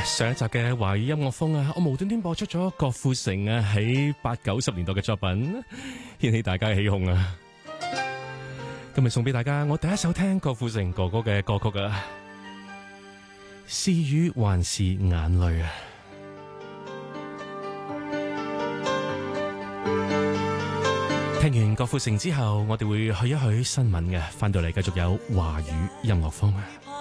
上一集嘅華語音樂風啊，我無端端播出咗郭富城啊喺80、90年代嘅作品，掀起大家嘅起哄啊！今日送俾大家我第一首聽郭富城哥哥嘅歌曲啊，是雨還是眼淚啊！聽完郭富城之後，我哋會去一去新聞嘅，翻到嚟繼續有華語音樂風啊！